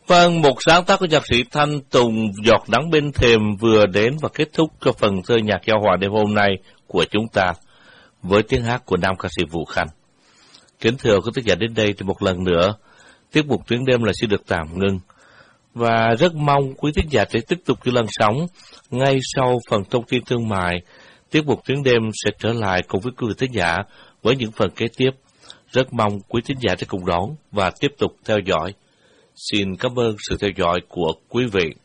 Vâng, một sáng tác của nhạc sĩ Thanh Tùng, Giọt nắng bên thềm vừa đến và kết thúc cho phần thơ nhạc giao hòa đêm hôm nay của chúng ta với tiếng hát của nam ca sĩ Vũ Khanh. Kính thưa quý thính giả, đến đây thì một lần nữa tiết mục Tuyến Đêm là sẽ được tạm ngưng, và rất mong quý thính giả sẽ tiếp tục giữ làn sóng. Ngay sau phần thông tin thương mại, tiết mục Tuyến Đêm sẽ trở lại cùng với quý thính giả với những phần kế tiếp. Rất mong quý thính giả sẽ cùng đón và tiếp tục theo dõi. Xin cảm ơn sự theo dõi của quý vị.